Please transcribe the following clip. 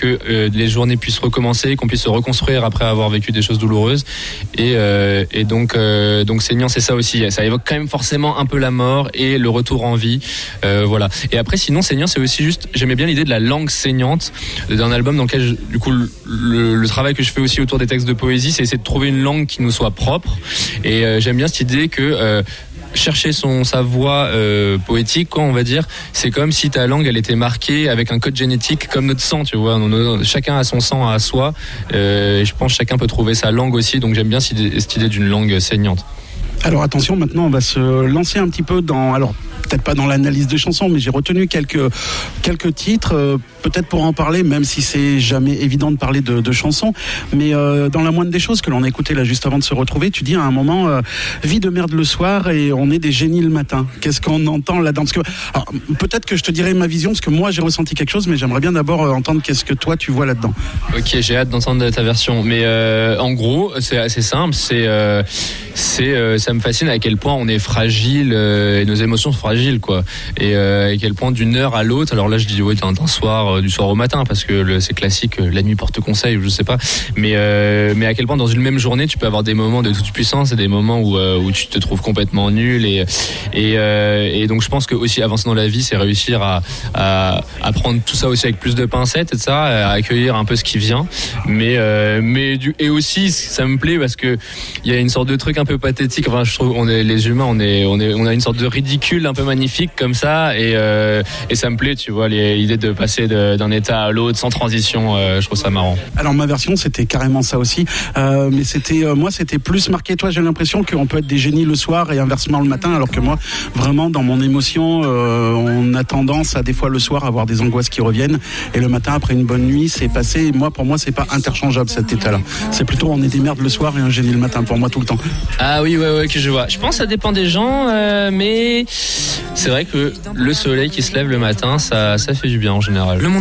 que les journées puissent recommencer, qu'on puisse se reconstruire après avoir vécu des choses douloureuses. Et donc saignant, c'est ça aussi. Ça évoque quand même forcément un peu la mort et le retour en vie. Voilà. Et après, sinon, saignant, c'est aussi juste. J'aimais bien l'idée de la langue saignante d'un album dans lequel, du coup, le travail que je fais aussi autour des textes de poésie, c'est essayer de trouver une langue qui nous soit propre. Et j'aime bien cette idée que chercher sa voix poétique, quoi, on va dire, c'est comme si ta langue elle était marquée avec un code génétique comme notre sang, tu vois. Chacun a son sang à soi. Et je pense que chacun peut trouver sa langue aussi. Donc j'aime bien cette idée d'une langue saignante. Alors attention, maintenant on va se lancer un petit peu dans, alors peut-être pas dans l'analyse des chansons, mais j'ai retenu quelques titres, peut-être pour en parler, même si c'est jamais évident de parler de chansons, mais dans la moindre des choses que l'on a écouté là juste avant de se retrouver, tu dis à un moment vie de merde le soir et on est des génies le matin. Qu'est-ce qu'on entend là-dedans? Parce que alors, peut-être que je te dirai ma vision, parce que moi j'ai ressenti quelque chose, mais j'aimerais bien d'abord entendre qu'est-ce que toi tu vois là-dedans. Ok, j'ai hâte d'entendre ta version, mais en gros c'est assez simple, ça me fascine à quel point on est fragile et nos émotions sont fragiles, quoi. Et à quel point d'une heure à l'autre, alors là je dis ouais d'un soir, du soir au matin, parce que c'est classique, la nuit porte conseil, je sais pas, mais à quel point dans une même journée tu peux avoir des moments de toute puissance et des moments où tu te trouves complètement nul et donc je pense que aussi avancer dans la vie, c'est réussir à prendre tout ça aussi avec plus de pincettes et ça, à accueillir un peu ce qui vient, et aussi ça me plaît parce que il y a une sorte de truc un peu pathétique. Enfin, je trouve les humains, on a une sorte de ridicule un peu magnifique comme ça, et ça me plaît, tu vois, l'idée de passer d'un état à l'autre sans transition. Je trouve ça marrant. Alors ma version, c'était carrément ça aussi, mais c'était plus marqué. Toi, j'ai l'impression qu'on peut être des génies le soir et inversement le matin, alors que moi, vraiment dans mon émotion, on a tendance à des fois le soir avoir des angoisses qui reviennent, et le matin après une bonne nuit, c'est passé. Pour moi, c'est pas interchangeable cet état-là. C'est plutôt on est des merdes le soir et un génie le matin pour moi tout le temps. Ah oui, ouais, que je vois. Je pense que ça dépend des gens, mais c'est vrai que le soleil qui se lève le matin, ça fait du bien en général.